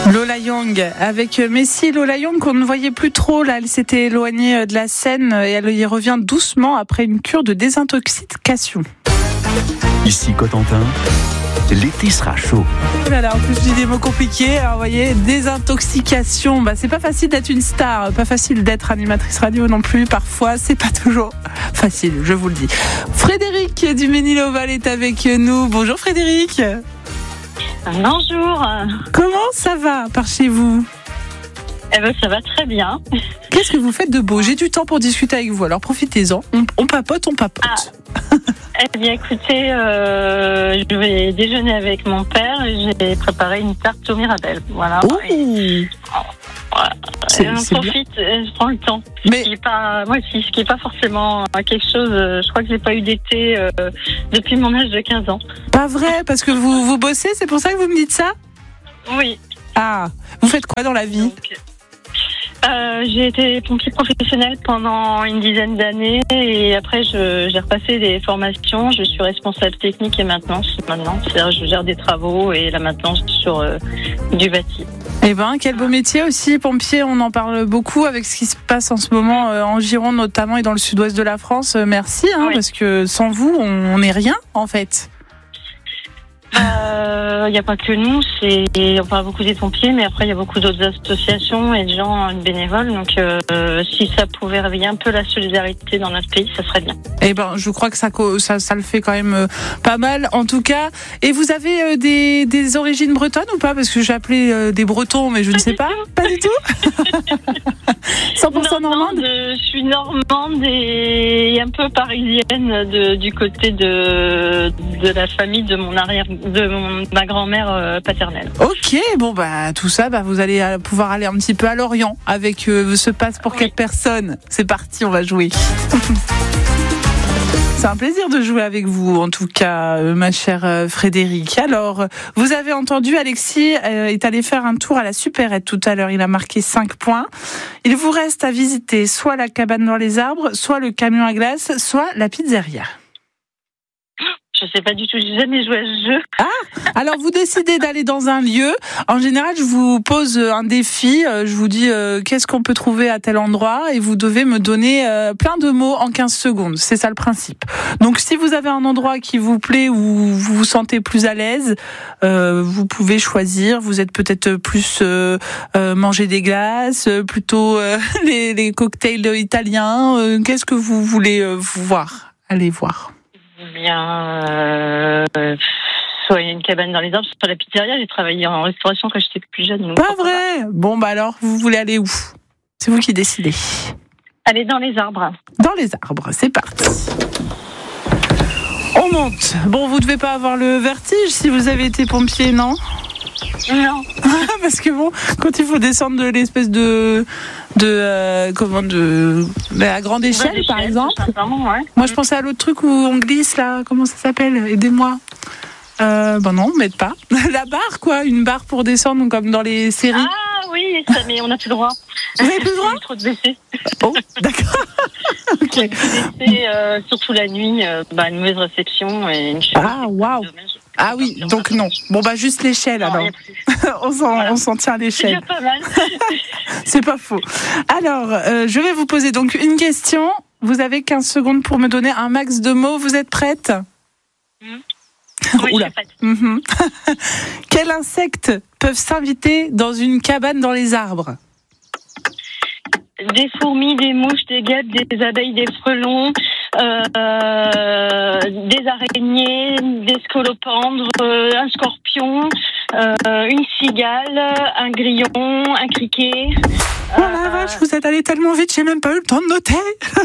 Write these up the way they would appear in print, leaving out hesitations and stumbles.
Lola Young avec Messi. Lola Young qu'on ne voyait plus trop là, elle s'était éloignée de la scène et elle y revient doucement après une cure de désintoxication. Ici Cotentin, l'été sera chaud. Oh là là, en plus je dis des mots compliqués. Alors vous voyez, désintoxication, c'est pas facile d'être une star, pas facile d'être animatrice radio non plus. Parfois, c'est pas toujours facile, je vous le dis. Frédéric du Ménil-Oval est avec nous. Bonjour Frédéric. Bonjour. Comment ça va par chez vous ? Ça va très bien. Qu'est-ce que vous faites de beau ? J'ai du temps pour discuter avec vous, alors profitez-en. On papote. Eh bien, écoutez, je vais déjeuner avec mon père et j'ai préparé une tarte aux mirabelles. Voilà. Voilà. Je profite, je prends le temps. Mais... Ce qui n'est pas forcément quelque chose. Je crois que j'ai pas eu d'été depuis mon âge de 15 ans. Pas vrai, parce que vous bossez, c'est pour ça que vous me dites ça ? Oui. Ah, vous faites quoi dans la vie ? J'ai été pompier professionnel pendant une dizaine d'années et après j'ai repassé des formations. Je suis responsable technique et maintenance maintenant. C'est-à-dire je gère des travaux et la maintenance sur du bâti. Eh ben, quel beau métier aussi, pompier. On en parle beaucoup avec ce qui se passe en ce moment en Gironde notamment et dans le sud-ouest de la France. Merci, Oui. Parce que sans vous, on n'est rien en fait. Il n'y a pas que nous, on parle beaucoup des pompiers, mais après il y a beaucoup d'autres associations et de gens bénévoles. Donc si ça pouvait réveiller un peu la solidarité dans notre pays, ça serait bien. Eh ben, je crois que ça le fait quand même pas mal, en tout cas. Et vous avez des origines bretonnes ou pas ? Parce que j'ai appelé des Bretons, mais je ne sais pas. Pas du tout. 100% normande. Je suis normande et un peu parisienne du côté de la famille de ma grand-mère paternelle. Ok, tout ça, vous allez pouvoir aller un petit peu à Lorient avec ce passe pour 4 personnes. C'est parti, on va jouer. C'est un plaisir de jouer avec vous, en tout cas, ma chère Frédéric. Alors, vous avez entendu, Alexis est allé faire un tour à la supérette tout à l'heure. Il a marqué 5 points. Il vous reste à visiter soit la cabane dans les arbres, soit le camion à glace, soit la pizzeria. Je sais pas du tout, j'ai jamais joué à ce jeu. Ah, alors vous décidez d'aller dans un lieu. En général, je vous pose un défi. Je vous dis qu'est-ce qu'on peut trouver à tel endroit et vous devez me donner plein de mots en 15 secondes. C'est ça le principe. Donc si vous avez un endroit qui vous plaît ou vous vous sentez plus à l'aise, vous pouvez choisir. Vous êtes peut-être plus manger des glaces, plutôt les cocktails italiens. Qu'est-ce que vous voulez voir ? Allez voir. Bien, soit il y a une cabane dans les arbres, soit la pizzeria. J'ai travaillé en restauration quand j'étais plus jeune. Donc pas vrai ? Bon, alors, vous voulez aller où ? C'est vous qui décidez. Allez dans les arbres. Dans les arbres, c'est parti. On monte. Bon, vous devez pas avoir le vertige si vous avez été pompier, non ? Non. Parce que quand il faut descendre de l'espèce de la grande échelle, par exemple. Ouais. Moi, je pensais à l'autre truc où on glisse, là. Comment ça s'appelle ? Aidez-moi. Non, m'aide pas. La barre, quoi. Une barre pour descendre, comme dans les séries. Ah oui, ça, mais on n'a plus le droit. Vous n'avez plus le droit ? On est trop de baisser. Oh, d'accord. Ok. Surtout la nuit, une mauvaise réception et une chute. Ah, waouh. Ah oui, donc non. Bon, juste l'échelle, non, alors. On s'en tient à l'échelle. C'est déjà pas mal. C'est pas faux. Alors, je vais vous poser donc une question. Vous avez 15 secondes pour me donner un max de mots. Vous êtes prête ? Oui, Oula. je suis prête. Quels insectes peuvent s'inviter dans une cabane dans les arbres ? Des fourmis, des mouches, des guêpes, des abeilles, des frelons, des araignées, des scolopendres, un scorpion, une cigale, un grillon, un criquet. Oh la vache, vous êtes allé tellement vite, j'ai même pas eu le temps de noter.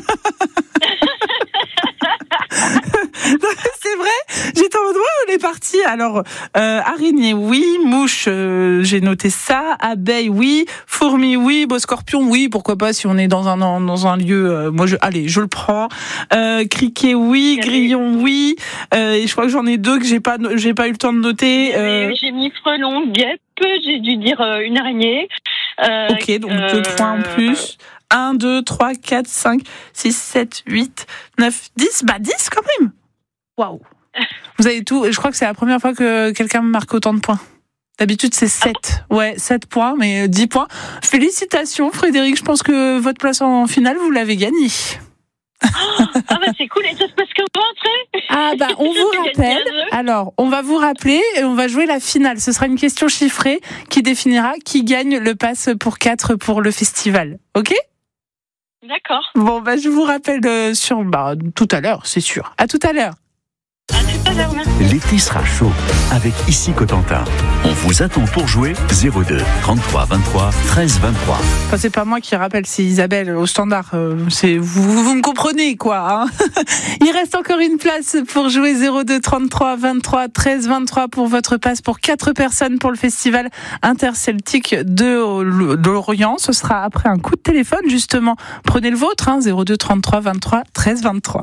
C'est vrai, j'étais en mode on est parti. Alors araignée oui, mouche j'ai noté ça, abeille oui, fourmi oui, scorpion oui, pourquoi pas si on est dans un lieu je le prends. Criquet oui, grillon oui, et je crois que j'en ai 2 que j'ai pas eu le temps de noter. J'ai mis frelon, guêpe, j'ai dû dire une araignée. Ok, donc 2 points en plus. 1, 2, 3, 4, 5, 6, 7, 8, 9, 10. 10 quand même. Waouh. Vous avez tout. Je crois que c'est la première fois que quelqu'un me marque autant de points. D'habitude, c'est 7. Ouais, 7 points, mais 10 points. Félicitations, Frédéric. Je pense que votre place en finale, vous l'avez gagnée. C'est cool. Et ça se passe comment après? On vous rappelle. Alors, on va vous rappeler et on va jouer la finale. Ce sera une question chiffrée qui définira qui gagne le pass pour 4 pour le festival. Ok? D'accord. Bon, je vous rappelle tout à l'heure, c'est sûr. À tout à l'heure. À tout à l'heure, merci. L'été sera chaud avec Ici Cotentin. On vous attend pour jouer 02 33 23 13 23. Enfin, c'est pas moi qui rappelle, c'est Isabelle au standard. C'est vous me comprenez quoi. Il reste encore une place pour jouer 02 33 23 13 23 pour votre passe pour 4 personnes pour le festival interceltique de Lorient. Ce sera après un coup de téléphone justement. Prenez le vôtre, 02 33 23 13 23.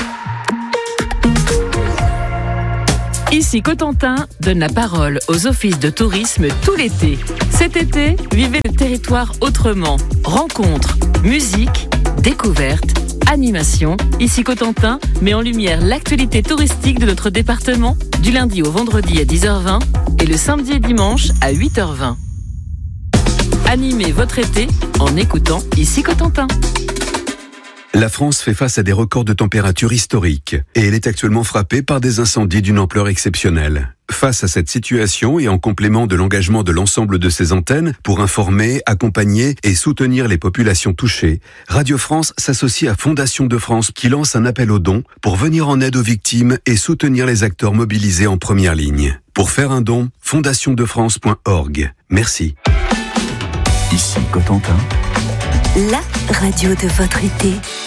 Ici Cotentin donne la parole aux offices de tourisme tout l'été. Cet été, vivez le territoire autrement. Rencontres, musique, découvertes, animation. Ici Cotentin met en lumière l'actualité touristique de notre département du lundi au vendredi à 10h20 et le samedi et dimanche à 8h20. Animez votre été en écoutant Ici Cotentin. La France fait face à des records de température historiques et elle est actuellement frappée par des incendies d'une ampleur exceptionnelle. Face à cette situation et en complément de l'engagement de l'ensemble de ses antennes pour informer, accompagner et soutenir les populations touchées, Radio France s'associe à Fondation de France qui lance un appel aux dons pour venir en aide aux victimes et soutenir les acteurs mobilisés en première ligne. Pour faire un don, fondationdefrance.org. Merci. Ici Cotentin. La radio de votre été.